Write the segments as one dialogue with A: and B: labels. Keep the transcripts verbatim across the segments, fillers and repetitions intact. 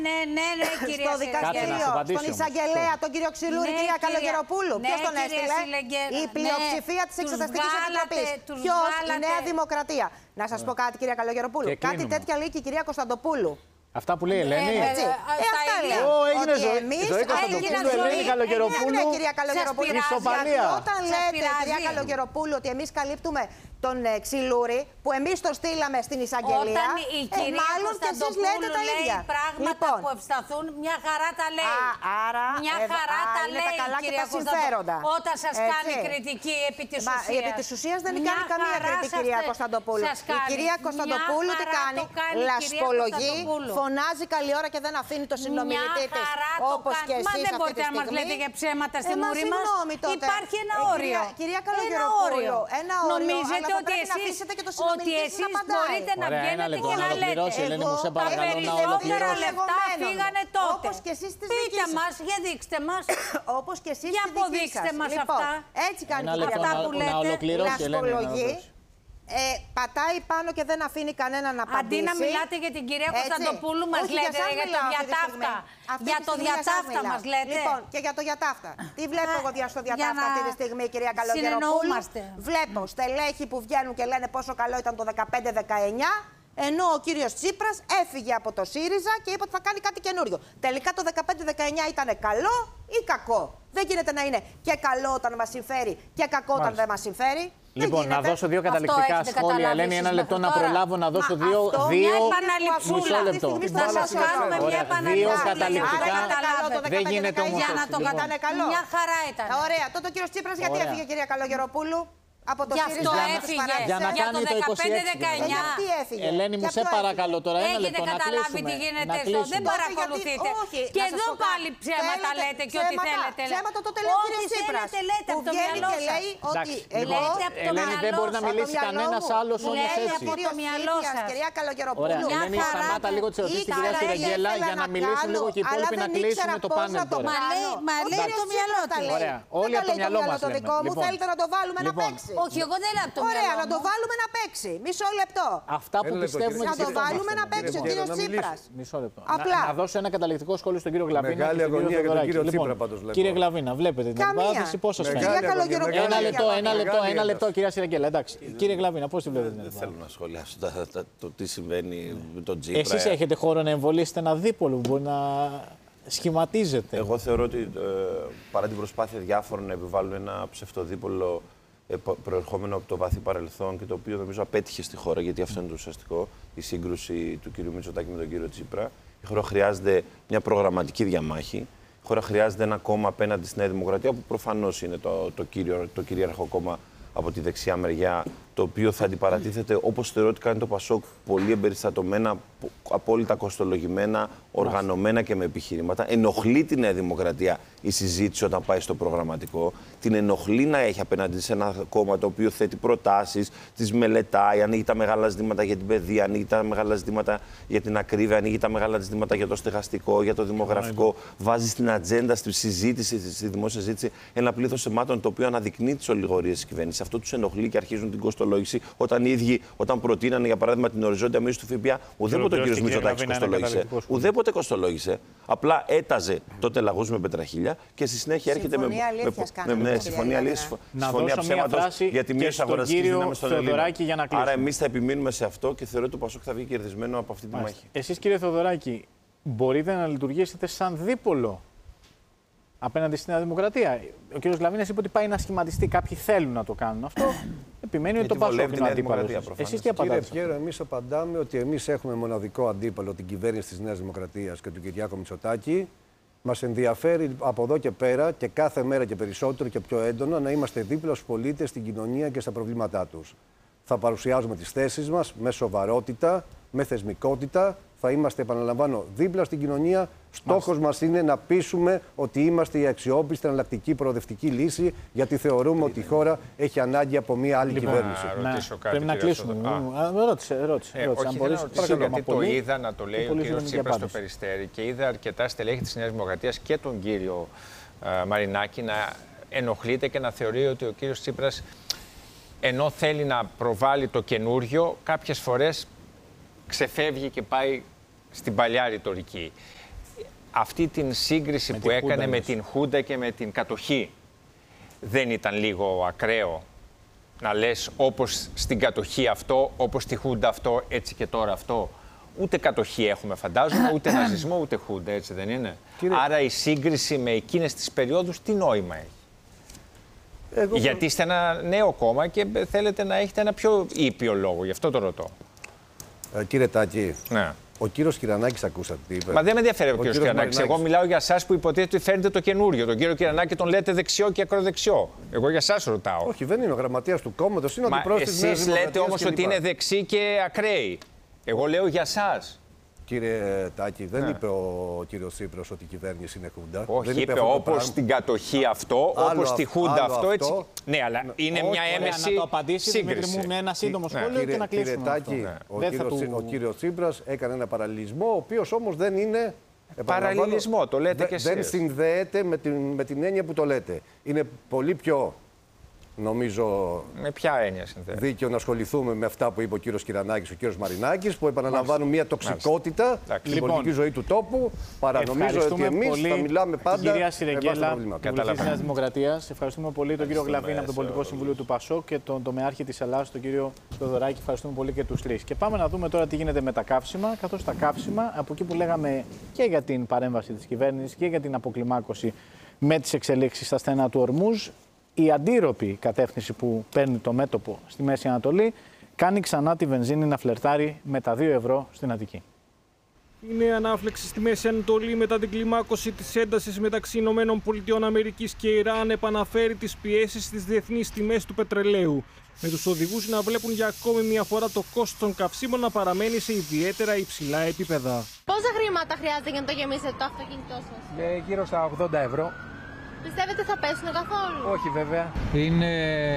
A: Ναι, ναι, ναι, κυρία
B: Στο δικαστήριο, στον εισαγγελέα, τον κύριο Ξυλούρη, ναι, κυρία Καλογεροπούλου. Ναι, ποιος τον έστειλε? Η πλειοψηφία ναι, της Εξεταστικής Επιτροπής. Ποιος? Η Νέα Δημοκρατία. Να σας πω κάτι, κυρία Καλογεροπούλου. Κάτι τέτοια λέει και η κυρία Κωνσταντοπούλου.
C: Αυτά που λέει η Ελένη.
B: Ε, έτσι. Ε, αυτά λέει.
C: Ω, έγινε ζωή Κωνσταντοπούλου, Ελένη Καλογεροπούλου.
B: Ναι, κυρία Καλογεροπούλου. Όταν λέτε, κυρία Καλογεροπούλου, ότι εμείς καλύπτουμε τον ε, Ξυλούρη, που εμείς τον στείλαμε στην εισαγγελία.
A: Όταν η κυρία
B: ε, Κωνσταντοπούλου
A: λέει πράγματα λοιπόν, που ευσταθούν, μια χαρά τα λέει.
B: Α, άρα,
A: μια
B: ε,
A: χαρά
B: α,
A: τα
B: είναι
A: λέει
B: τα καλά
A: η κυρία Κωνσταντοπούλου. Όταν σας έτσι. κάνει κριτική επί της
B: Μα,
A: ουσίας.
B: Επί της ουσίας δεν μια κάνει καμία κριτική, κυρία Κωνσταντοπούλου. Η κυρία Κωνσταντοπούλου τι κάνει? Λασπολογεί, φωνάζει καλή ώρα και δεν αφήνει το συνομιλητή της. Όπως και εσείς.
A: Μα δεν μπορείτε να μας λέτε για ψέματα στη μούρη μας. Υπάρχει ένα όριο.
B: Κυρία Καλογεροπούλου, ένα όριο.
A: Νομίζετε ότι εσείς ότι εσείς μπορείτε να βγαίνετε και να λέτε τα περισσότερα λεφτά φύγανε τότε. Πείτε μας, για δείξτε μας.
B: Όπως και εσείς
A: για αποδείξτε μας αυτά.
B: Έτσι κάνει η κυρία
A: αυτά που λέτε.
B: Λασπολογεί. Ε, πατάει πάνω και δεν αφήνει κανένα να απαντήσει.
A: Αντί να μιλάτε για την κυρία Κωνσταντοπούλου, μας λέτε για το διατάφτα. Για το διατάφτα μας λέτε.
B: Λοιπόν, και για το διατάφτα. Τι βλέπω εγώ στο διατάφτα αυτή τη στιγμή, κυρία Καλογεροπούλου? Βλέπω στελέχη που βγαίνουν και λένε πόσο καλό ήταν το δεκαπέντε δεκαεννιά. Ενώ ο κύριος Τσίπρας έφυγε από το ΣΥΡΙΖΑ και είπε ότι θα κάνει κάτι καινούριο. Τελικά το δεκαπέντε δεκαεννιά ήταν καλό ή κακό? Δεν γίνεται να είναι και καλό όταν μας συμφέρει και κακό όταν δεν μας συμφέρει.
C: Λοιπόν, να δώσω δύο καταληκτικά σχόλια, Ελένη. Ένα λεπτό να προλάβω να δώσω δύο. Δύο. Μισό λεπτό. Δύο καταληκτικά. Δεν γίνεται όμως.
B: Για να το κατάνε καλό.
A: Μια χαρά ήταν.
B: Ωραία. Τότε ο κύριος Τσίπρας γιατί έφυγε, κυρία Καλογεροπούλου? Από το
A: ΣΥΡΙΖΑ έφυγε
C: για να
A: για
C: κάνει
A: το δεκαπέντε δεκαεννιά.
C: Ελένη μου, σε παρακαλώ τώρα ένα λεπτό να κλείσουμε.
A: Έχετε καταλάβει τι γίνεται εδώ, δεν παρακολουθείτε. Και εδώ πάλι ψέματα λέτε και ό,τι θέλετε.
B: Ψέματα τότε λέει ο κύριος Τσίπρας.
A: Λέτε από το μυαλό σας.
C: Ελένη, δεν μπορεί να μιλήσει κανένας άλλος όμως έτσι.
B: από το μυαλό σας. Κυρία Καλογεροπούλου.
C: Ωραία, Ελένη, σταμάτα λίγο τις ερωτήσεις στην κυρία Σιραγγέλα για να μιλήσουν λίγο και οι υπόλοιποι να κλείσουμε το πάνελ τώρα.
A: Μα λέει το μυαλό του.
C: Ωραία, όλοι από το μυαλό μας λέμε.
B: Θέλετε να το βάλουμε να παίξει?
A: Όχι, εγώ δεν λέω το
B: Ωραία, να το βάλουμε να παίξει. Μισό λεπτό.
C: Αυτά που πιστεύουμε
B: να το βάλουμε να παίξει ο κύριος Τσίπρας.
C: Μισό λεπτό.
B: Απλά.
C: Να, να δώσω ένα καταληκτικό σχόλιο στον κύριο Γλαβίνα.
D: Μεγάλη αγωνία για τον κύριο Τσίπρα,
C: λοιπόν,
D: πάντως βλέπω.
C: Κύριε Γλαβίνα, βλέπετε την αντιπαράθεση, πώς σας φαίνεται? Ένα λεπτό, ένα λεπτό, ένα λεπτό, κυρία Σιραγγέλα. Εντάξει. Κύριε Γλαβίνα, πώς τη βλέπετε?
E: Δεν θέλω να σχολιάσω το τι συμβαίνει με τον Τσίπρα.
C: Εσείς έχετε χώρο να εμβολήσετε ένα δίπολο που μπορεί να σχηματίζεται?
E: Εγώ θεωρώ ότι παρά την προσπάθεια διάφορων να επιβάλλουν ένα ψευτοδίπολο προερχόμενο από το βαθύ παρελθόν και το οποίο νομίζω απέτυχε στη χώρα, γιατί αυτό είναι το ουσιαστικό, η σύγκρουση του κ. Μητσοτάκη με τον κύριο Τσίπρα. Η χώρα χρειάζεται μια προγραμματική διαμάχη. Η χώρα χρειάζεται ένα κόμμα απέναντι στη Νέα Δημοκρατία, που προφανώς είναι το, το, κύριο, το κυρίαρχο κόμμα από τη δεξιά μεριά, το οποίο θα αντιπαρατίθεται, όπως θεωρώ ότι κάνει το Πασόκ, πολύ εμπεριστατωμένα, απόλυτα κοστολογημένα, οργανωμένα και με επιχειρήματα. Ενοχλεί τη Νέα Δημοκρατία η συζήτηση όταν πάει στο προγραμματικό. Την ενοχλεί να έχει απέναντι σε ένα κόμμα το οποίο θέτει προτάσεις, τις μελετάει, ανοίγει τα μεγάλα ζητήματα για την παιδεία, ανοίγει τα μεγάλα ζητήματα για την ακρίβεια, ανοίγει τα μεγάλα ζητήματα για το στεγαστικό, για το δημογραφικό. Βάζει στην ατζέντα, στη συζήτηση, στη δημόσια συζήτηση, ένα πλήθος θεμάτων το οποίο αναδεικνύει τις ολιγορίες της κυβέρνησης. Αυτό τους ενοχλεί και αρχίζουν την κοστολόγηση. Όταν οι ίδιοι, όταν προτείνανε για παράδειγμα την οριζόντια μείωση του ΦΠΑ, ουδέποτε ο κ. Μητσοτάκης κοστολόγησε. Ουδέποτε κοστολόγησε. Απλά έταζε τότε λαγούς με πετραχίλια και στη συνέχεια έρχεται με, με, με, με συμφωνία αλήθειας, συμφωνία ψέματος για τη μείωση αγοραστικής δύναμης στον Ελλήνων. Άρα εμείς θα επιμείνουμε σε αυτό και θεωρώ ότι το Πασόκ θα βγει κερδισμένο από αυτή τη μάχη.
C: Εσείς, κύριε Θεοδωράκη, μπορείτε να λειτουργήσετε σαν δίπολο απέναντι στη Νέα Δημοκρατία? Ο κ. Γλαβίνας είπε ότι πάει να σχηματιστεί. Κάποιοι θέλουν να το κάνουν αυτό. Επιμένει ότι το Πασόκ είναι αντίπαλος. Εσείς τι απαντάτε?
D: Κύριε Πιέρο, εμείς απαντάμε ότι εμείς έχουμε μοναδικό αντίπαλο την κυβέρνηση της Νέας Δημοκρατίας και του Κυριάκου Μητσοτάκη. Μας ενδιαφέρει από εδώ και πέρα και κάθε μέρα και περισσότερο και πιο έντονα να είμαστε δίπλα στους πολίτες, στην κοινωνία και στα προβλήματά τους. Θα παρουσιάζουμε τις θέσεις μας με σοβαρότητα, με θεσμικότητα. Θα είμαστε, επαναλαμβάνω, δίπλα στην κοινωνία. Στόχος μας είναι να πείσουμε ότι είμαστε η αξιόπιστη εναλλακτική προοδευτική λύση, γιατί θεωρούμε ότι η χώρα έχει ανάγκη από μια άλλη
F: λοιπόν,
D: κυβέρνηση.
F: Να ρωτήσω κάτι,
C: πρέπει να κλείσουμε.
F: Ρώτησε, ρώτησε. Ε, όχι, να ρωτήσω, γιατί το είδα να το λέει ο κύριος Τσίπρας στο Περιστέρι και είδα αρκετά στελέχη της Νέας Δημοκρατίας και τον κύριο uh, Μαρινάκη να ενοχλείται και να θεωρεί ότι ο κύριος Τσίπρας, ενώ θέλει να προβάλλει το καινούριο, κάποιες φορές ξεφεύγει και πάει στην παλιά ρητορική. αυτή την σύγκριση
C: με
F: που έκανε Χούντα, με την Χούντα και με την κατοχή δεν ήταν λίγο ακραίο να λες όπως στην κατοχή αυτό, όπως στη Χούντα αυτό, έτσι και τώρα αυτό? Ούτε κατοχή έχουμε φαντάζομαι, ούτε ναζισμό, ούτε Χούντα, έτσι δεν είναι? Κύριε... Άρα η σύγκριση με εκείνες τις περιόδους τι νόημα έχει? Εγώ... Γιατί είστε ένα νέο κόμμα και θέλετε να έχετε ένα πιο ήπιο λόγο, γι' αυτό το ρωτώ.
D: Ε, κύριε Τάκη,
F: ναι.
D: Ο κύριος Κυρανάκης ακούσατε τι είπε?
F: Μα δεν με ενδιαφέρει ο, ο κύριος Κυρανάκης. Εγώ μιλάω για εσάς που υποτίθεται ότι φέρνετε το καινούριο. Τον κύριο Κυρανάκη τον λέτε δεξιό και ακροδεξιό. Εγώ για εσάς ρωτάω.
D: Όχι, δεν είναι ο γραμματέας του κόμματος, είναι ο αντιπρόεδρος της Νέας Δημοκρατίας.
F: Εσείς λέτε όμως ότι είναι δεξί και ακραίοι. Εγώ λέω για εσάς.
D: Κύριε Τάκη, δεν ναι. είπε ο κύριος Τσίπρας ότι η κυβέρνηση είναι Χούντα.
F: Όχι,
D: δεν
F: είπε, είπε όπως στην κατοχή αυτό, όπως στη Χούντα αυτό, αυτό. Έτσι. Ναι, αλλά είναι όχι, μια έμεση
C: να το απαντήσει, σύγκριση. Μου με ένα σύντομο ναι. σχόλιο
D: κύριε,
C: και να κλείσουμε.
D: Κύριε Τάκη, ναι. ο, κύριος, του... ο κύριος Τσίπρας έκανε ένα παραλληλισμό, ο οποίος όμως δεν είναι...
F: Παραλληλισμό, το λέτε
D: δε,
F: και εσείς.
D: Δεν συνδέεται με την, με την έννοια που το λέτε. Είναι πολύ πιο... Νομίζω
F: με ποια έννοια συνθέτει?
D: Δίκαιο να ασχοληθούμε με αυτά που είπε ο κύριος Κυρανάκης και ο κύριος Μαρινάκης, που επαναλαμβάνουν μια τοξικότητα στην λοιπόν, πολιτική ζωή του τόπου. Παρά νομίζω ότι εμείς θα μιλάμε πάντα
C: κυρία Σιρεγγέλα, του Βουλευτή της Νέας Δημοκρατίας. Ευχαριστούμε πολύ τον κύριο Γλαβίνα από το Πολιτικό Συμβούλιο του ΠΑΣΟΚ και τον τομεάρχη της Ελλάδας, τον κύριο Θεοδωράκη. Ευχαριστούμε πολύ και τους τρεις. Και πάμε να δούμε τώρα τι γίνεται με τα καύσιμα, καθώς τα καύσιμα, από εκεί που λέγαμε και για την παρέμβαση της κυβέρνησης και για την αποκλιμάκωση με τις εξελίξεις στα στενά του Ορμούζ, η αντίρροπη κατεύθυνση που παίρνει το μέτωπο στη Μέση Ανατολή κάνει ξανά τη βενζίνη να φλερτάρει με τα δύο ευρώ στην Αττική.
G: Η νέα ανάφλεξη στη Μέση Ανατολή μετά την κλιμάκωση της έντασης μεταξύ Ηνωμένων Πολιτειών Αμερικής και Ιράν επαναφέρει τις πιέσεις στις διεθνείς τιμές του πετρελαίου, με τους οδηγούς να βλέπουν για ακόμη μια φορά το κόστος των καυσίμων να παραμένει σε ιδιαίτερα υψηλά επίπεδα.
H: Πόσα χρήματα χρειάζεται για να το γεμίσετε το αυτοκίνητό σας?
I: Ε, γύρω στα ογδόντα ευρώ.
H: Πιστεύετε θα πέσουν καθόλου?
I: Όχι βέβαια. Είναι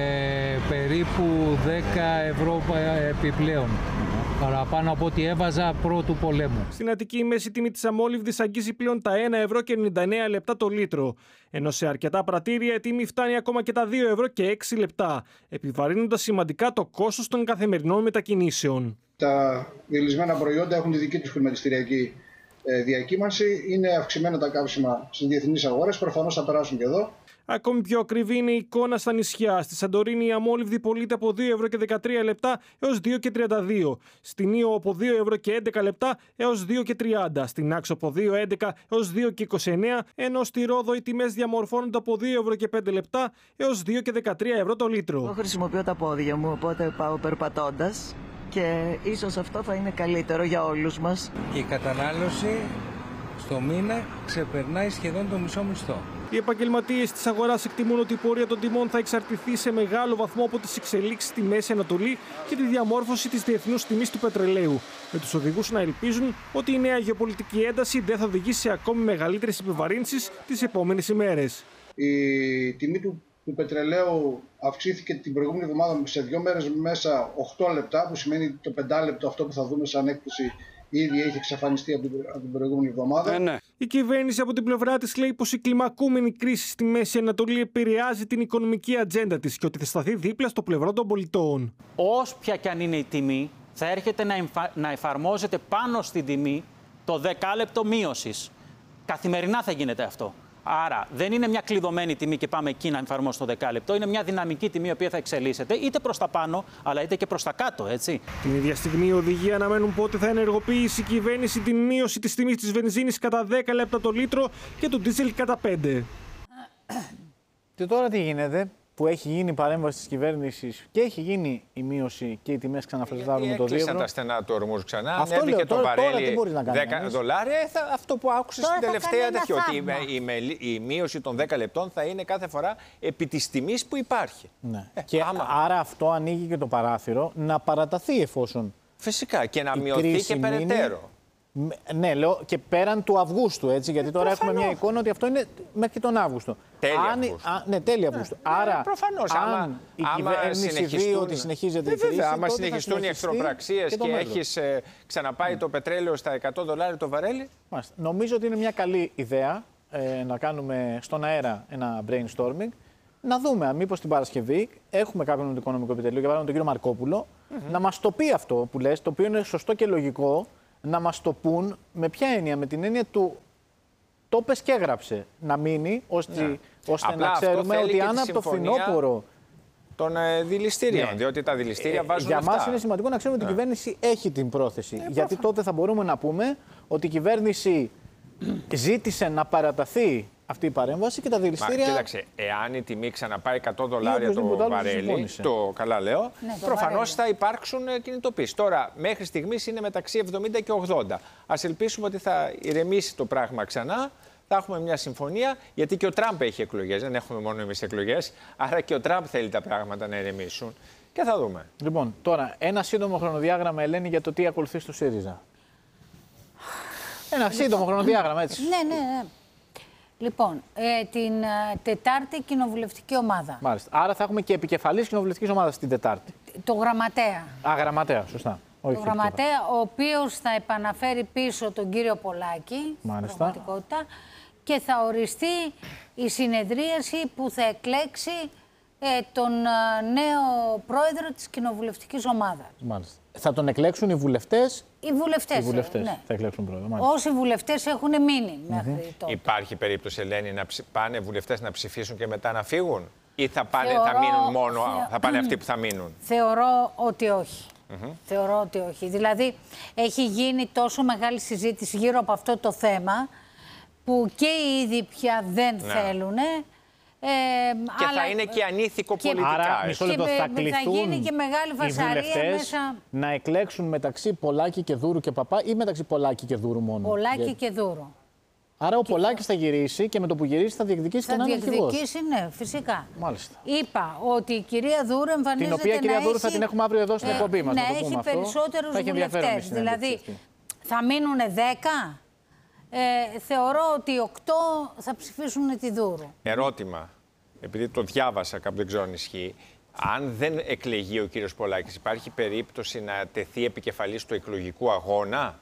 I: περίπου δέκα ευρώ επιπλέον. Παραπάνω από ό,τι έβαζα πρώτου πολέμου.
G: Στην Αττική η μέση τιμή της αμόλυβδης αγγίζει πλέον τα ένα ευρώ και ενενήντα εννέα λεπτά το λίτρο. Ενώ σε αρκετά πρατήρια η τιμή φτάνει ακόμα και τα δύο ευρώ και έξι λεπτά, επιβαρύνοντας σημαντικά το κόστος των καθημερινών μετακινήσεων.
J: Τα διελισμένα προϊόντα έχουν τη δική τους χρηματιστηριακή διακύμανση. Είναι αυξημένα τα καύσιμα στις διεθνείς αγορές, προφανώς θα περάσουν και εδώ.
G: Ακόμη πιο ακριβή είναι η εικόνα στα νησιά. Στη Σαντορίνη η αμόλυβδη πωλείται από δύο ευρώ και δεκατρία λεπτά έως δύο και τριάντα δύο. Στην Ήο από δύο ευρώ και έντεκα λεπτά έως δύο και τριάντα. Στην Άξο από δύο και έντεκα έως δύο και είκοσι εννέα. Ενώ στη Ρόδο οι τιμές διαμορφώνονται από δύο ευρώ και πέντε λεπτά έως δύο και δεκατρία ευρώ το λίτρο.
K: Εγώ χρησιμοποιώ τα πόδια μου, οπότε πάω περπατώντας. Και ίσως αυτό θα είναι καλύτερο για όλους μας.
I: Η κατανάλωση στο μήνα ξεπερνάει σχεδόν το μισό μισθό.
G: Οι επαγγελματίες της αγοράς εκτιμούν ότι η πορεία των τιμών θα εξαρτηθεί σε μεγάλο βαθμό από τις εξελίξεις στη Μέση Ανατολή και τη διαμόρφωση της διεθνούς τιμής του πετρελαίου, με τους οδηγούς να ελπίζουν ότι η νέα γεωπολιτική ένταση δεν θα οδηγήσει σε ακόμη μεγαλύτερες επιβαρύνσεις τις επόμενες ημέρες.
J: Η τιμή του του πετρελαίου αυξήθηκε την προηγούμενη εβδομάδα σε δύο μέρες μέσα οκτώ λεπτά, που σημαίνει το πεντάλεπτο αυτό που θα δούμε σαν έκπτωση ήδη έχει εξαφανιστεί από την, από την προηγούμενη εβδομάδα.
G: Ε, ναι. Η κυβέρνηση από την πλευρά της λέει πως η κλιμακούμενη κρίση στη Μέση Ανατολή επηρεάζει την οικονομική ατζέντα της και ότι θα σταθεί δίπλα στο πλευρό των πολιτών.
L: Όποια και αν είναι η τιμή, θα έρχεται να, εμφα... να εφαρμόζεται πάνω στην τιμή το δεκάλεπτο μείωσης. Καθημερινά θα γίνεται αυτό. Άρα δεν είναι μια κλειδωμένη τιμή και πάμε εκεί να εφαρμόσουμε το δεκάλεπτο. Είναι μια δυναμική τιμή η οποία θα εξελίσσεται είτε προς τα πάνω, αλλά είτε και προς τα κάτω, έτσι.
G: Την ίδια στιγμή οι οδηγοί αναμένουν πότε θα ενεργοποιήσει η κυβέρνηση την μείωση της τιμής της βενζίνης κατά δέκα λεπτά το λίτρο και του ντίζελ κατά πέντε.
C: Και τώρα τι γίνεται, που έχει γίνει η παρέμβαση της κυβέρνησης και έχει γίνει η μείωση και οι τιμές ξαναφλερτάρουν με το δύο ευρώ.
F: Έκλεισαν τα στενά του Ορμούζ ξανά.
C: Αυτό λέω,
F: και το
C: τώρα,
F: βαρέλι
C: τώρα
F: δέκα δολάρια. Ε, θα, αυτό που άκουσες στην τελευταία τέτοιο. Ότι η, η, η μείωση των δέκα λεπτών θα είναι κάθε φορά επί της τιμής που υπάρχει.
C: Ναι. Ε, και άμα... άρα αυτό ανοίγει και το παράθυρο να παραταθεί εφόσον.
F: Φυσικά και να μειωθεί και περαιτέρω.
C: Ναι, λέω και πέραν του Αυγούστου, έτσι, γιατί τώρα έχουμε μια εικόνα ότι αυτό είναι μέχρι τον Αύγουστο.
F: Τέλη
C: αν,
F: Αυγούστου.
C: Α, ναι, τέλη Αυγούστου.
F: Ναι,
C: άρα,
F: προφανώς,
C: αν
F: άμα,
C: η κυβέρνηση δει ότι συνεχίζεται η κρίση,
F: άμα συνεχιστούν οι εχθροπραξίες και, και έχεις ε, ξαναπάει mm. το πετρέλαιο στα εκατό δολάρια το βαρέλι.
C: Μάλιστα. Νομίζω ότι είναι μια καλή ιδέα ε, να κάνουμε στον αέρα ένα brainstorming. Να δούμε αν μήπως την Παρασκευή έχουμε κάποιον με το Οικονομικό Επιτελείο, για παράδειγμα τον κύριο Μαρκόπουλο, mm-hmm. να μας το πει αυτό που λες, το οποίο είναι σωστό και λογικό. Να μας το πούν με ποια έννοια, με την έννοια του το πες και έγραψε να μείνει, ώστε, ναι. ώστε να ξέρουμε ότι αν από το φθινόπωρο
F: των ε, δηληστήριων, ναι. διότι τα δηληστήρια
C: ε,
F: βάζουν
C: για
F: αυτά.
C: Για μας είναι σημαντικό να ξέρουμε ότι η κυβέρνηση έχει την πρόθεση. Ε, γιατί τότε θα μπορούμε να πούμε ότι η κυβέρνηση ζήτησε να παραταθεί αυτή η παρέμβαση και τα δηληστήρια.
F: Μα, κοίταξε, εάν η τιμή ξαναπάει εκατό δολάρια το βαρέλι, το καλά λέω, ναι, προφανώς θα υπάρξουν κινητοποίησεις. Τώρα, μέχρι στιγμής είναι μεταξύ εβδομήντα και ογδόντα. Ας ελπίσουμε ότι θα ηρεμήσει το πράγμα ξανά. Θα έχουμε μια συμφωνία, γιατί και ο Τραμπ έχει εκλογές. Δεν έχουμε μόνο εμείς εκλογές. Άρα και ο Τραμπ θέλει τα πράγματα να ηρεμήσουν. Και θα δούμε.
C: Λοιπόν, τώρα, ένα σύντομο χρονοδιάγραμμα, Ελένη, για το τι ακολουθεί στο ΣΥΡΙΖΑ. Ένα σύντομο χρονοδιάγραμμα, έτσι.
A: Ναι, ναι, ναι. Λοιπόν, ε, την ε, Τετάρτη κοινοβουλευτική ομάδα.
C: Μάλιστα. Άρα θα έχουμε και επικεφαλής κοινοβουλευτικής ομάδας την Τετάρτη.
A: Το γραμματέα.
C: Α, γραμματέα, σωστά.
A: Το γραμματέα, ο οποίος θα επαναφέρει πίσω τον κύριο Πολάκη, στην πραγματικότητα, και θα οριστεί η συνεδρίαση που θα εκλέξει ε, τον ε, νέο πρόεδρο της κοινοβουλευτικής ομάδας.
C: Μάλιστα. Θα τον εκλέξουν οι βουλευτές.
A: Οι βουλευτές,
C: οι βουλευτές
A: ναι.
C: θα εκλέξουν πρόεδρο. Μάλιστα.
A: Όσοι βουλευτές έχουν μείνει μέχρι mm-hmm. τότε.
F: Υπάρχει περίπτωση, Ελένη, να ψη... πάνε βουλευτές να ψηφίσουν και μετά να φύγουν, ή θα, πάνε, Θεωρώ... θα μείνουν μόνο, Θεω... θα πάνε αυτοί που θα μείνουν?
A: Θεωρώ ότι όχι.
F: Mm-hmm.
A: Θεωρώ ότι όχι. Δηλαδή, έχει γίνει τόσο μεγάλη συζήτηση γύρω από αυτό το θέμα, που και οι ίδιοι πια δεν ναι. θέλουν. Ε,
F: και
A: αλλά...
F: θα είναι και ανήθικο και... πολιτικά.
C: Άρα, μισό λεπτό, θα κληθούν
A: θα γίνει και μεγάλη φασαρία μέσα...
C: να εκλέξουν μεταξύ Πολάκη και Δούρου και Παπά, ή μεταξύ Πολάκη και Δούρου μόνο?
A: Πολάκη Για... και Δούρου.
C: Άρα ο
A: και...
C: Πολάκης θα γυρίσει και με το που γυρίσει θα διεκδικήσει
A: θα
C: και να είναι αρχηγός.
A: Θα διεκδικήσει, ναι, φυσικά.
C: Μάλιστα.
A: Είπα ότι η κυρία Δούρου εμφανίζεται.
C: Την οποία κυρία Δούρου
A: έχει...
C: θα την έχουμε αύριο εδώ στην ε, εκπομπή μας.
A: Ναι,
C: να το
A: έχει
C: πούμε
A: περισσότερους βουλευτές. Δηλαδή, θα μείνουν δέκα. Ε, θεωρώ ότι οκτώ θα ψηφίσουν τη Δούρου.
F: Ερώτημα. Επειδή το διάβασα κάπου, δεν ξέρω αν ισχύει. Αν δεν εκλεγεί ο κύριος Πολάκης, υπάρχει περίπτωση να τεθεί επικεφαλής του εκλογικού αγώνα?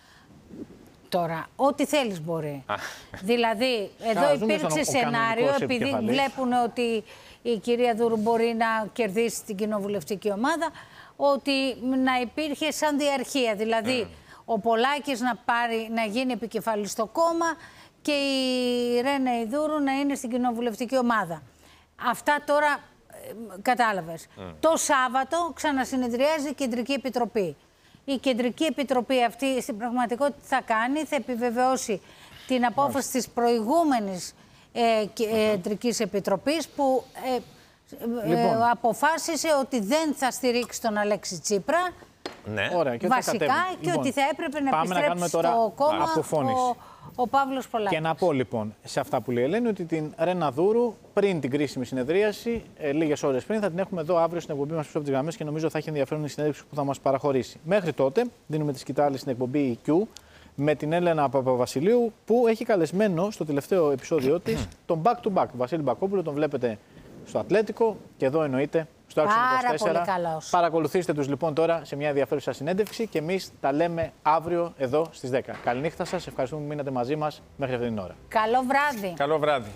A: Τώρα, ό,τι θέλεις μπορεί. Δηλαδή, εδώ
C: Ά,
A: υπήρξε σενάριο, επειδή βλέπουν ότι η κυρία Δούρου μπορεί να κερδίσει την κοινοβουλευτική ομάδα, ότι να υπήρχε σαν διαρχία. Δηλαδή, mm. ο Πολάκης να, πάρει, να γίνει επικεφαλής στο κόμμα και η Ρένα η Δούρου να είναι στην κοινοβουλευτική ομάδα. Αυτά τώρα ε, κατάλαβες. Mm. Το Σάββατο ξανασυνεδριάζει η Κεντρική Επιτροπή. Η Κεντρική Επιτροπή αυτή στην πραγματικότητα θα κάνει, θα επιβεβαιώσει την απόφαση mm. της προηγούμενης ε, Κεντρικής Επιτροπής που ε, λοιπόν. ε, αποφάσισε ότι δεν θα στηρίξει τον Αλέξη Τσίπρα.
F: Ναι.
C: Ωραία, και
A: βασικά και
C: λοιπόν,
A: ότι θα έπρεπε να
C: πάμε
A: επιστρέψει
C: να
A: στο κόμμα ο, ο Παύλος Πολάκης.
C: Και να πω λοιπόν σε αυτά που λέει η Ελένη ότι την Ρένα Δούρου πριν την κρίσιμη συνεδρίαση, ε, λίγες ώρες πριν, θα την έχουμε εδώ αύριο στην εκπομπή μας πίσω από τις γραμμές και νομίζω θα έχει ενδιαφέρον η συνέντευξη που θα μας παραχωρήσει. Μέχρι τότε δίνουμε τη σκητάλη στην εκπομπή ι κιου με την Έλενα Παπαβασιλείου που έχει καλεσμένο στο τελευταίο επεισόδιο της τον back to back. Βασίλη Μπακόπουλο, τον βλέπετε στο Ατλέτικο και εδώ εννοείται στο Action είκοσι τέσσερα. Παρακολουθήστε τους λοιπόν τώρα σε μια ενδιαφέρουσα συνέντευξη και εμείς τα λέμε αύριο εδώ στις δέκα. Καληνύχτα σας, ευχαριστούμε που μείνατε μαζί μας μέχρι αυτή την ώρα.
A: Καλό βράδυ.
F: Καλό βράδυ.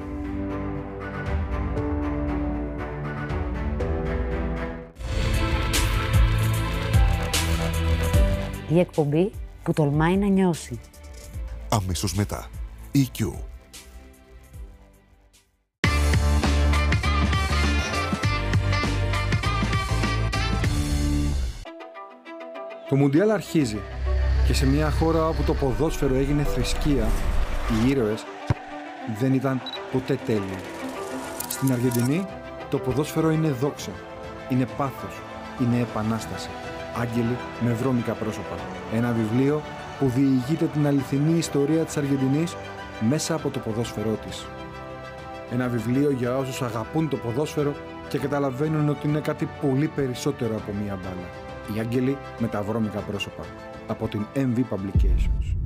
M: Η εκπομπή που τολμάει να νιώσει.
N: Αμέσως μετά, ι κιου.
O: Το Μουντιάλ αρχίζει και σε μια χώρα όπου το ποδόσφαιρο έγινε θρησκεία, οι ήρωες δεν ήταν ποτέ τέλειοι. Στην Αργεντινή το ποδόσφαιρο είναι δόξα, είναι πάθος, είναι επανάσταση. Άγγελοι με βρώμικα πρόσωπα. Ένα βιβλίο που διηγείται την αληθινή ιστορία της Αργεντινής μέσα από το ποδόσφαιρό της. Ένα βιβλίο για όσους αγαπούν το ποδόσφαιρο και καταλαβαίνουν ότι είναι κάτι πολύ περισσότερο από μία μπάλα. Οι Άγγελοι με τα βρώμικα πρόσωπα. Από την εμ βι Publications.